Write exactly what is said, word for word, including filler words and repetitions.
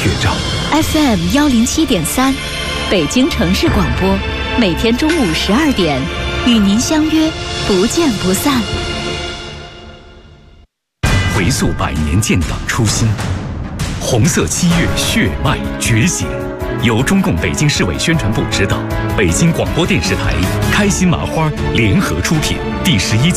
乐章。 F M 幺零七点三，北京城市广播，每天中午十二点与您相约，不见不散。 回溯百年建党初心，红色七月血脉觉醒。由中共北京市委宣传部指导，北京广播电视台开心麻花联合出品，第十一